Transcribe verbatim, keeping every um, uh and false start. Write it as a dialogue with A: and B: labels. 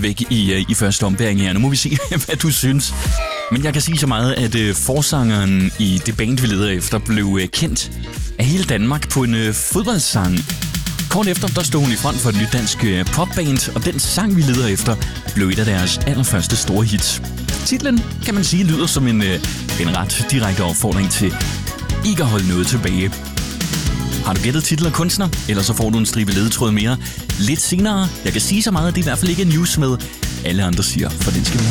A: væk i, i første ombæring her. Nu må vi se, hvad du synes. Men jeg kan sige så meget, at uh, forsangeren i det band, vi leder efter, blev uh, kendt af hele Danmark på en uh, fodboldsang. Kort efter, der stod hun i front for et nyt dansk uh, popband, og den sang, vi leder efter, blev et af deres allerførste store hits. Titlen, kan man sige, lyder som en, uh, en ret direkte opfordring til ikke at holde noget tilbage. Har du gættet titel og kunstner? Ellers så får du en stribe ledetråd mere lidt senere. Jeg kan sige så meget, at det i hvert fald ikke er news med alle andre siger, for den skal vi